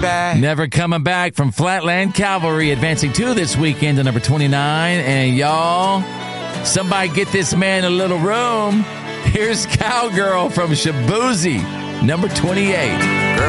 Never Coming Back from Flatland Cavalry, advancing to this weekend to number 29. And y'all, somebody get this man a little room. Here's Cowgirl from Shaboozey, number 28.